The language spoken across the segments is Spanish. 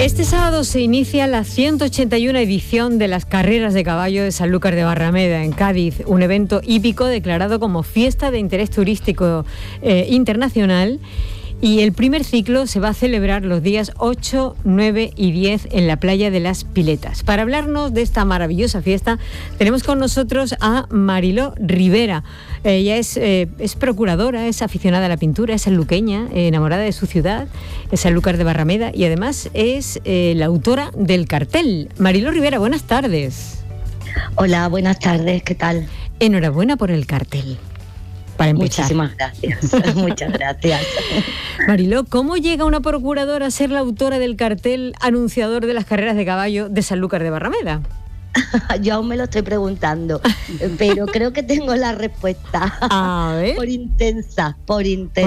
Este sábado se inicia la 181 edición de las carreras de caballo de Sanlúcar de Barrameda en Cádiz, un evento hípico declarado como fiesta de interés turístico internacional. Y el primer ciclo se va a celebrar los días 8, 9 y 10 en la playa de las Piletas. Para hablarnos de esta maravillosa fiesta, tenemos con nosotros a Mariló Rivera. Ella es procuradora, es aficionada a la pintura, es sanluqueña, enamorada de su ciudad, es Sanlúcar de Barrameda, y además es la autora del cartel. Mariló Rivera, buenas tardes. Hola, buenas tardes, ¿qué tal? Enhorabuena por el cartel. Para empezar. Muchísimas gracias, muchas gracias. Mariló, ¿cómo llega una procuradora a ser la autora del cartel anunciador de las carreras de caballo de Sanlúcar de Barrameda? Yo aún me lo estoy preguntando, pero creo que tengo la respuesta. A ver. Por intensa. Por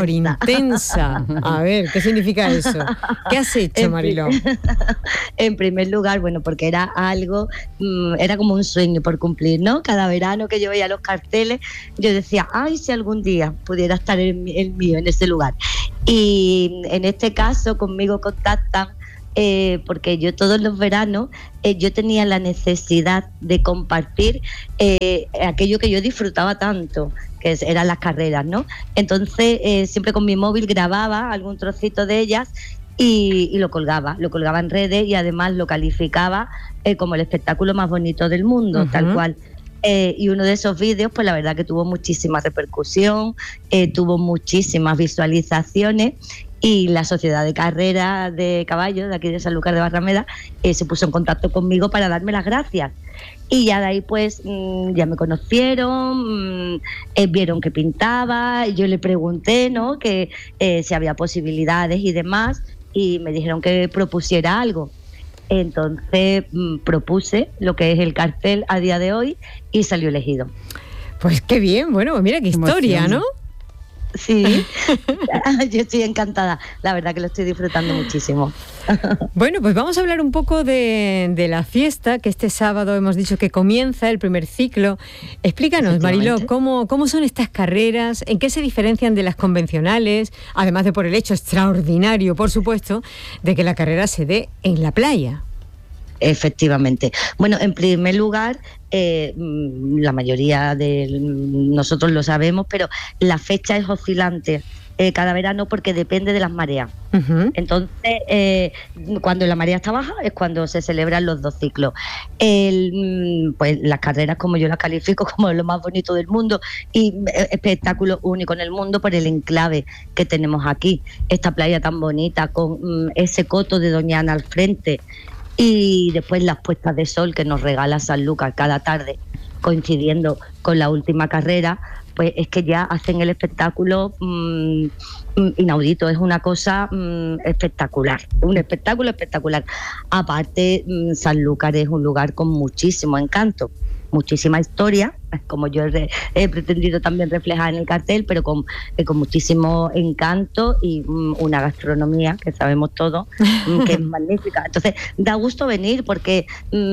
intensa. A ver, ¿qué significa eso? ¿Qué has hecho, Mariló? En primer lugar, bueno, porque era algo, era como un sueño por cumplir, ¿no? Cada verano que yo veía los carteles, yo decía, ay, si algún día pudiera estar el mío en ese lugar. Y en este caso conmigo contactan porque yo todos los veranos yo tenía la necesidad de compartir aquello que yo disfrutaba tanto, que eran las carreras, ¿no? Entonces siempre con mi móvil grababa algún trocito de ellas y lo colgaba en redes, y además lo calificaba como el espectáculo más bonito del mundo, tal cual. Y uno de esos vídeos, pues la verdad que tuvo muchísima repercusión, tuvo muchísimas visualizaciones, y la Sociedad de Carreras de Caballos de aquí de Sanlúcar de Barrameda se puso en contacto conmigo para darme las gracias. Y ya de ahí pues ya me conocieron, vieron que pintaba, y yo le pregunté, ¿no?, que si había posibilidades y demás, y me dijeron que propusiera algo. Entonces propuse lo que es el cartel a día de hoy y salió elegido. Pues qué bien, bueno, pues mira qué historia, ¿no? Sí, yo estoy encantada, la verdad que lo estoy disfrutando muchísimo. Bueno, pues vamos a hablar un poco de la fiesta, que este sábado hemos dicho que comienza el primer ciclo. Explícanos, Mariló, ¿cómo son estas carreras? ¿En qué se diferencian de las convencionales? Además de por el hecho extraordinario, por supuesto, de que la carrera se dé en la playa. Efectivamente. Bueno, en primer lugar, la mayoría de nosotros lo sabemos, pero la fecha es oscilante cada verano porque depende de las mareas. Entonces, cuando la marea está baja es cuando se celebran los dos ciclos. Pues las carreras, como yo las califico, como lo más bonito del mundo y espectáculo único en el mundo por el enclave que tenemos aquí. Esta playa tan bonita con ese coto de Doñana al frente. Y después las puestas de sol que nos regala Sanlúcar cada tarde, coincidiendo con la última carrera, pues es que ya hacen el espectáculo inaudito. Es una cosa espectacular, un espectáculo espectacular. Aparte, Sanlúcar es un lugar con muchísimo encanto, muchísima historia, como yo he pretendido también reflejar en el cartel, pero con muchísimo encanto y una gastronomía que sabemos todos que es magnífica. Entonces da gusto venir porque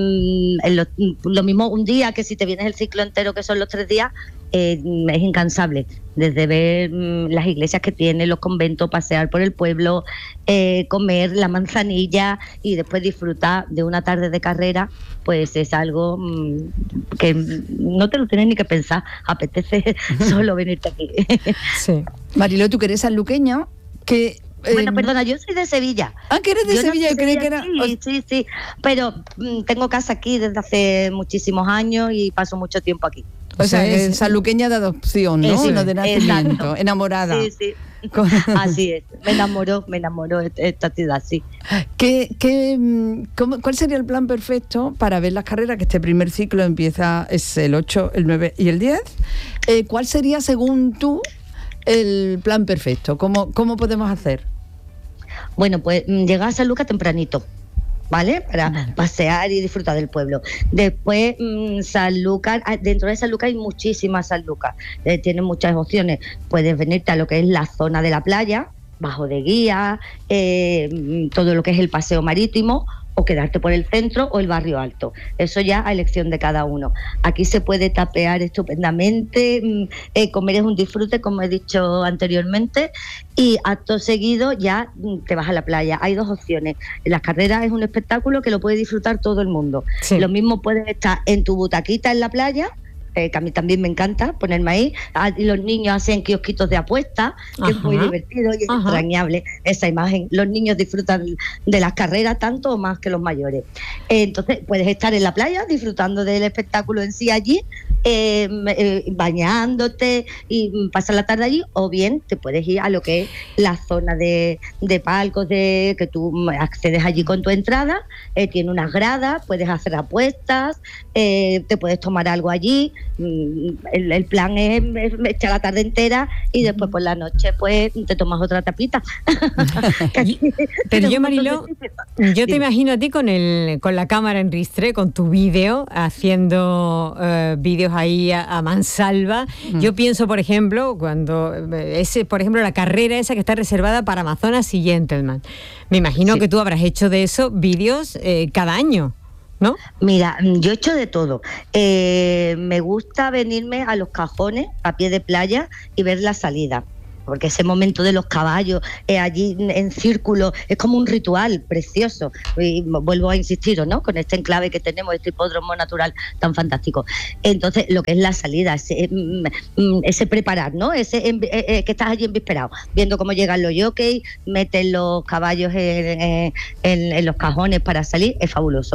lo mismo un día que si te vienes el ciclo entero, que son los 3 días, es incansable, desde ver las iglesias que tiene, los conventos, pasear por el pueblo, comer la manzanilla y después disfrutar de una tarde de carrera, pues es algo que no te lo tienes ni que pensar, apetece solo venirte aquí. Sí. Mariló, tú que eres sanluqueña, que... Bueno, perdona, yo soy de Sevilla. Ah, que eres de Sevilla, yo creí que era... Sí, pero tengo casa aquí desde hace muchísimos años y paso mucho tiempo aquí. O sea, es sanluqueña de adopción, ¿no? Sí, no de nacimiento, exacto. Enamorada. Sí. Así es, me enamoró esta ciudad, sí. ¿Cuál sería el plan perfecto para ver las carreras? Que este primer ciclo empieza, es el 8, el 9 y el 10. ¿Cuál sería, según tú, el plan perfecto? ¿Cómo podemos hacer? Bueno, pues llegar a Sanlúcar tempranito, ¿vale? Para pasear y disfrutar del pueblo. Después, Sanlúcar, dentro de Sanlúcar hay muchísimas Sanlúcar, tienen muchas opciones. Puedes venirte a lo que es la zona de la playa, bajo de guía, todo lo que es el paseo marítimo, o quedarte por el centro o el barrio alto. Eso ya a elección de cada uno. Aquí se puede tapear estupendamente, comer es un disfrute, como he dicho anteriormente, y acto seguido ya te vas a la playa. Hay dos opciones. Las carreras es un espectáculo que lo puede disfrutar todo el mundo. Sí. Lo mismo puedes estar en tu butaquita en la playa, que a mí también me encanta ponerme ahí. Y los niños hacen kiosquitos de apuestas, que es muy divertido y es entrañable esa imagen. Los niños disfrutan de las carreras tanto o más que los mayores. Entonces puedes estar en la playa disfrutando del espectáculo en sí allí, bañándote y pasar la tarde allí, o bien te puedes ir a lo que es la zona de palcos, que tú accedes allí con tu entrada, tiene unas gradas, puedes hacer apuestas, te puedes tomar algo allí. El plan es echar la tarde entera y después por la noche pues te tomas otra tapita. Pero yo, Mariló, yo te imagino a ti con la cámara en ristre, con tu vídeo, haciendo vídeos ahí a mansalva. Yo pienso, por ejemplo, la carrera esa que está reservada para Amazonas y Gentleman. Me imagino que tú habrás hecho de eso vídeos cada año, ¿no? Mira, yo he hecho de todo. Me gusta venirme a los cajones a pie de playa y ver la salida, porque ese momento de los caballos allí en círculo es como un ritual precioso. Y vuelvo a insistir, ¿no?, con este enclave que tenemos, este hipódromo natural tan fantástico. Entonces, lo que es la salida, ese preparar, ¿no?, que estás allí envisperado, viendo cómo llegan los jockeys, meten los caballos en los cajones para salir, es fabuloso.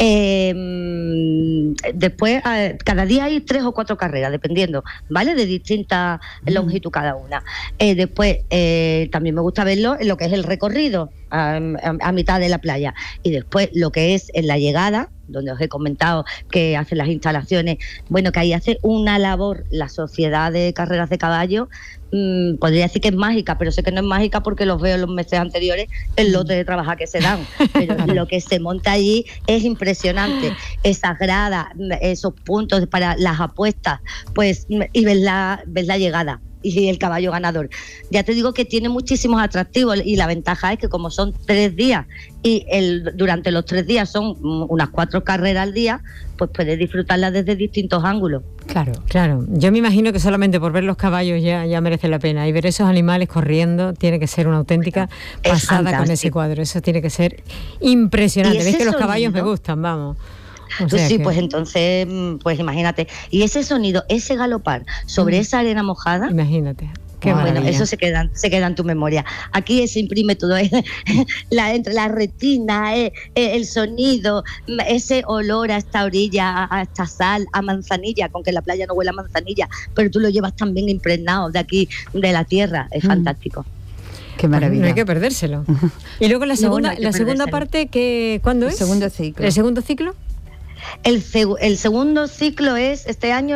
Después, cada día hay 3 o 4 carreras, dependiendo, ¿vale?, de distinta longitud cada una. Después también me gusta verlo en lo que es el recorrido a mitad de la playa, y después lo que es en la llegada, donde os he comentado que hacen las instalaciones. Bueno, que ahí hace una labor la Sociedad de Carreras de Caballo, podría decir que es mágica, pero sé que no es mágica porque los veo en los meses anteriores, el lote de trabajo que se dan, pero lo que se monta allí es impresionante. Esas gradas, esos puntos para las apuestas, pues, y ves la llegada y el caballo ganador. Ya te digo que tiene muchísimos atractivos, y la ventaja es que como son 3 días y durante los 3 días son unas 4 carreras al día, pues puedes disfrutarlas desde distintos ángulos. Claro. Yo me imagino que solamente por ver los caballos ya merece la pena, y ver esos animales corriendo tiene que ser una auténtica pasada con ese cuadro. Eso tiene que ser impresionante. Ves que los caballos me gustan, vamos. Pues entonces, pues imagínate. Y ese sonido, ese galopar sobre esa arena mojada. Imagínate. Bueno, eso se queda en tu memoria. Aquí se imprime todo, entre la retina, el sonido, ese olor a esta orilla, a esta sal, a manzanilla, con que la playa no huele a manzanilla, pero tú lo llevas también impregnado de aquí, de la tierra. Es fantástico. Qué maravilla. No hay que perdérselo. Y luego la segunda parte, ¿cuándo es? El segundo ciclo. ¿El segundo ciclo? El segundo ciclo es este año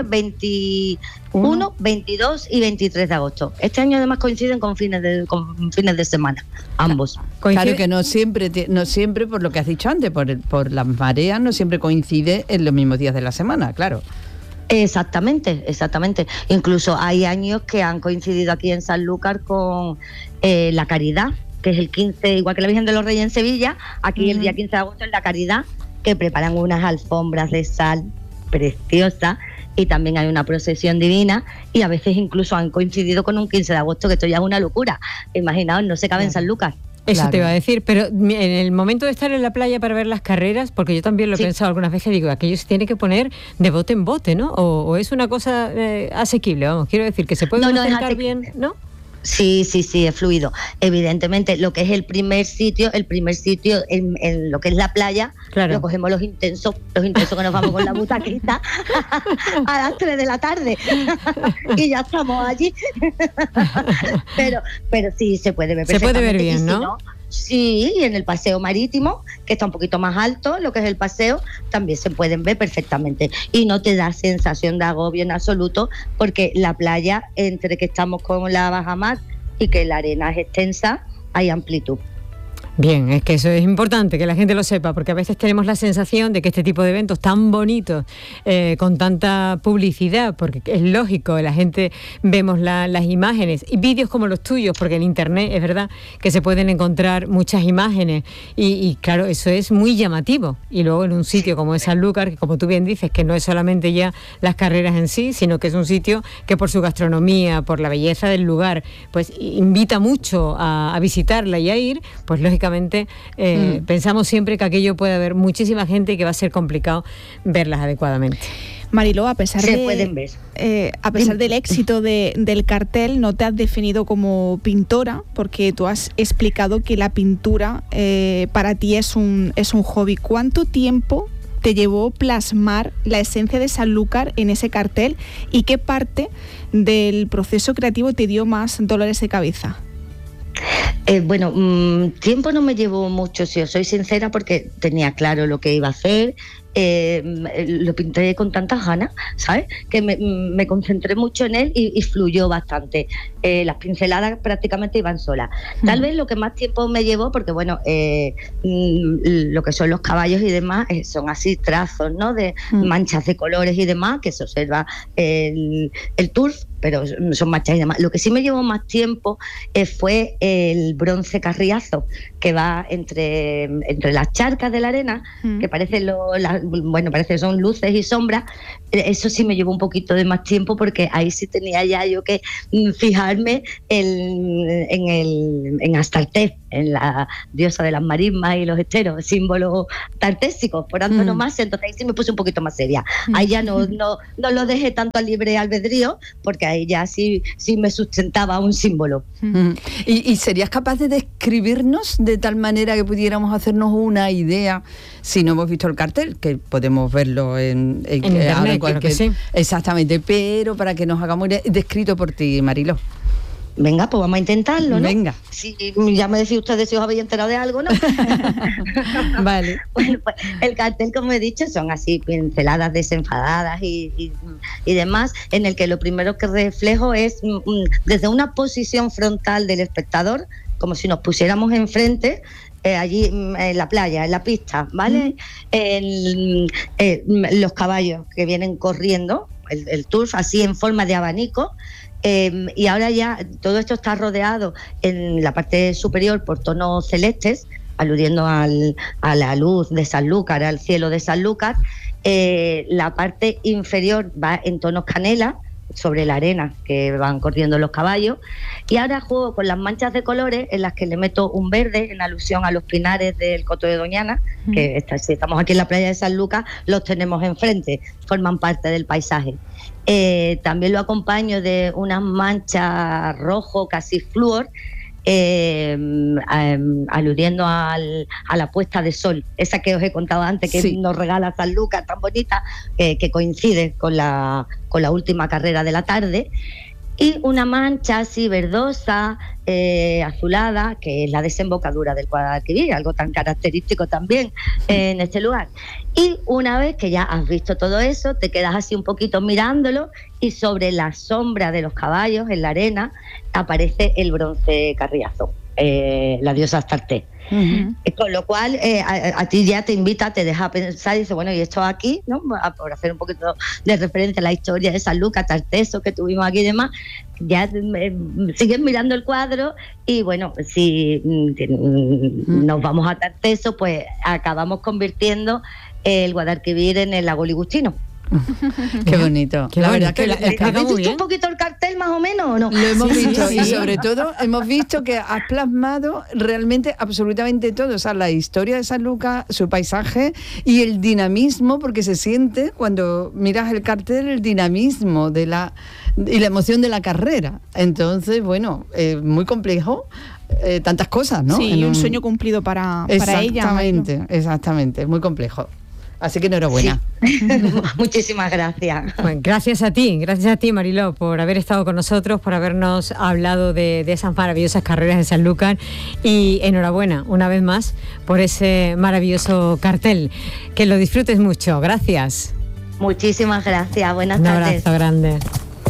21, 22 y 23 de agosto. Este año además coinciden con fines de semana, ambos. Claro que no siempre, por lo que has dicho antes, por las mareas, no siempre coincide en los mismos días de la semana, claro. Exactamente. Incluso hay años que han coincidido aquí en Sanlúcar con la Caridad, que es el 15, igual que la Virgen de los Reyes en Sevilla, aquí el día 15 de agosto es la Caridad, que preparan unas alfombras de sal preciosas, y también hay una procesión divina, y a veces incluso han coincidido con un 15 de agosto, que esto ya es una locura. Imaginaos, no se cabe en Sanlúcar. Eso te iba a decir, pero en el momento de estar en la playa para ver las carreras, porque yo también lo he pensado algunas veces, digo, aquello se tiene que poner de bote en bote, ¿no? O es una cosa asequible, vamos, quiero decir, que se puede acercar bien, ¿no? Sí, es fluido. Evidentemente, lo que es el primer sitio en lo que es la playa, lo cogemos los intensos que nos vamos con la butaquita a las 3 de la tarde y ya estamos allí. pero sí, se puede ver perfectamente. Se puede ver bien, ¿no? Sí, y en el paseo marítimo, que está un poquito más alto, lo que es el paseo, también se pueden ver perfectamente. Y no te da sensación de agobio en absoluto, porque la playa, entre que estamos con la bajamar y que la arena es extensa, hay amplitud. Bien, es que eso es importante, que la gente lo sepa, porque a veces tenemos la sensación de que este tipo de eventos tan bonitos, con tanta publicidad, porque es lógico, la gente vemos las imágenes y vídeos como los tuyos, porque en internet es verdad que se pueden encontrar muchas imágenes y claro, eso es muy llamativo. Y luego en un sitio como es Sanlúcar, que como tú bien dices, que no es solamente ya las carreras en sí, sino que es un sitio que por su gastronomía, por la belleza del lugar, pues invita mucho a visitarla y a ir, pues lógicamente pensamos siempre que aquello puede haber muchísima gente y que va a ser complicado verlas adecuadamente. Mariló, a pesar pueden ver. A pesar del éxito del cartel, no te has definido como pintora, porque tú has explicado que la pintura para ti es un hobby. ¿Cuánto tiempo te llevó plasmar la esencia de Sanlúcar en ese cartel y qué parte del proceso creativo te dio más dolores de cabeza? Tiempo no me llevó mucho, si os soy sincera, porque tenía claro lo que iba a hacer. Lo pinté con tantas ganas, ¿sabes? Que me concentré mucho en él y fluyó bastante. Las pinceladas prácticamente iban solas. Tal vez lo que más tiempo me llevó, porque lo que son los caballos y demás, son así trazos, ¿no? De manchas de colores y demás, que se observa el turf, pero son manchas y demás. Lo que sí me llevó más tiempo fue el bronce carriazo, que va entre las charcas de la arena, que parece que son luces y sombras. Eso sí me llevó un poquito de más tiempo, porque ahí sí tenía ya yo que fijarme en Astarte, en la diosa de las marismas y los esteros, símbolos tartésicos por antonomasia. Entonces ahí sí me puse un poquito más seria. Ahí ya no lo dejé tanto al libre albedrío, porque ahí ya sí me sustentaba un símbolo. ¿Y serías capaz de describirnos de tal manera que pudiéramos hacernos una idea, si no hemos visto el cartel, que podemos verlo en internet, claro que sí. Exactamente, pero para que nos hagamos descrito por ti, Mariló. Venga, pues vamos a intentarlo, ¿no? Venga. Si ya me decís ustedes si os habéis enterado de algo, ¿no? Vale. Bueno, pues el cartel, como he dicho, son así pinceladas desenfadadas y demás, en el que lo primero que reflejo es desde una posición frontal del espectador, como si nos pusiéramos enfrente, allí en la playa, en la pista, ¿vale? Los caballos que vienen corriendo, el turf así en forma de abanico. Y ahora ya todo esto está rodeado en la parte superior por tonos celestes, aludiendo a la luz de Sanlúcar, al cielo de Sanlúcar. La parte inferior va en tonos canela, sobre la arena que van corriendo los caballos, y ahora juego con las manchas de colores en las que le meto un verde en alusión a los pinares del Coto de Doñana, que si estamos aquí en la playa de Sanlúcar, los tenemos enfrente, forman parte del paisaje. También lo acompaño de unas manchas rojo casi flúor, aludiendo a la puesta de sol, esa que os he contado antes, que nos regala Sanlúcar, tan bonita, que coincide con la última carrera de la tarde. Y una mancha así verdosa, azulada, que es la desembocadura del Guadalquivir, algo tan característico también en este lugar. Y una vez que ya has visto todo eso, te quedas así un poquito mirándolo, y sobre la sombra de los caballos en la arena aparece el bronce carriazo, la diosa Astarte. Con lo cual a ti ya te invita, te deja pensar y dice, bueno, y esto aquí, ¿no? Por hacer un poquito de referencia a la historia de Sanlúcar, Tarteso que tuvimos aquí y demás, ya sigues mirando el cuadro y bueno, si nos vamos a Tarteso, pues acabamos convirtiendo el Guadalquivir en el lago Ligustino. Qué bonito. La verdad que ¿habéis visto un poquito el cartel más o menos o no? Lo hemos visto y sobre todo hemos visto que has plasmado realmente absolutamente todo, o sea, la historia de Sanlúcar, su paisaje y el dinamismo, porque se siente cuando miras el cartel el dinamismo y la emoción de la carrera. Entonces, bueno, muy complejo. Tantas cosas, ¿no? Sí, y un sueño cumplido para ella. Exactamente, muy complejo. Así que enhorabuena. Sí. Muchísimas gracias. Bueno, gracias a ti, Mariló, por haber estado con nosotros, por habernos hablado de esas maravillosas carreras de Sanlúcar, y enhorabuena una vez más por ese maravilloso cartel. Que lo disfrutes mucho. Gracias. Muchísimas gracias. Buenas tardes. Un abrazo grande.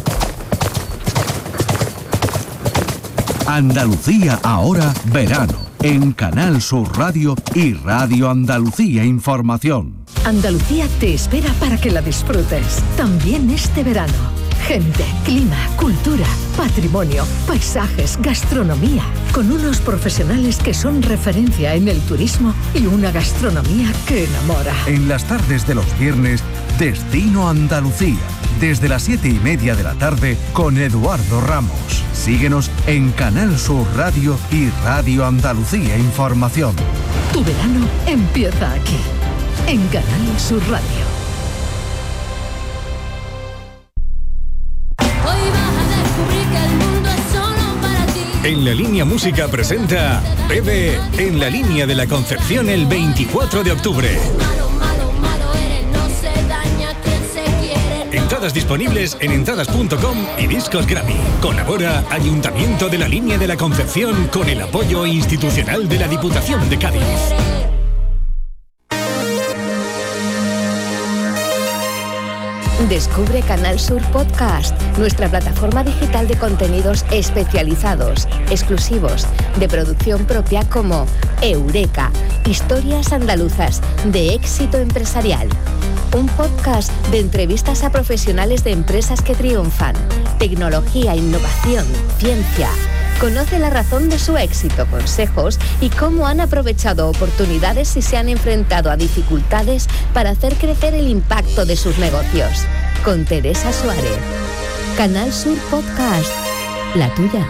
Andalucía ahora verano. en Canal Sur Radio y Radio Andalucía Información. Andalucía te espera para que la disfrutes, también este verano. Gente, clima, cultura, patrimonio, paisajes, gastronomía, con unos profesionales que son referencia en el turismo y una gastronomía que enamora. En las tardes de los viernes, Destino Andalucía, desde las 7:30 de la tarde con Eduardo Ramos. Síguenos en Canal Sur Radio y Radio Andalucía Información. Tu verano empieza aquí, en Canal Sur Radio. En La Línea Música presenta Bebe en la Línea de la Concepción el 24 de octubre. Entradas disponibles en entradas.com y Discos Grammy. Colabora Ayuntamiento de la Línea de la Concepción con el apoyo institucional de la Diputación de Cádiz. Descubre Canal Sur Podcast, nuestra plataforma digital de contenidos especializados, exclusivos, de producción propia como Eureka, historias andaluzas de éxito empresarial. Un podcast de entrevistas a profesionales de empresas que triunfan, tecnología, innovación, ciencia. Conoce la razón de su éxito, consejos y cómo han aprovechado oportunidades y se han enfrentado a dificultades para hacer crecer el impacto de sus negocios. Con Teresa Suárez. Canal Sur Podcast, la tuya.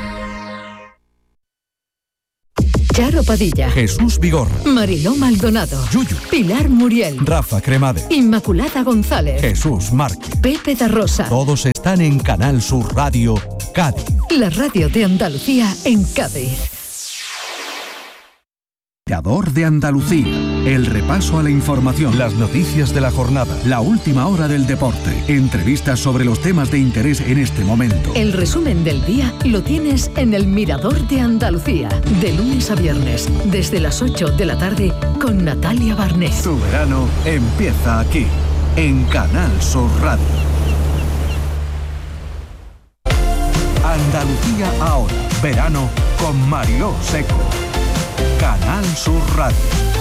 Charo Padilla, Jesús Vigorra, Mariló Maldonado, Yuyu, Pilar Muriel, Rafa Cremade, Inmaculada González, Jesús Márquez. Pepe da Rosa. Todos están en Canal Sur Radio, Cádiz. La radio de Andalucía en Cádiz. Creador de Andalucía, el repaso a la información, las noticias de la jornada, la última hora del deporte, entrevistas sobre los temas de interés en este momento. El resumen del día lo tienes en El Mirador de Andalucía, de lunes a viernes, desde las 8 de la tarde, con Natalia Barnés. Tu verano empieza aquí, en Canal Sur Radio. Andalucía ahora, verano con Mariló Seco. Canal Sur Radio.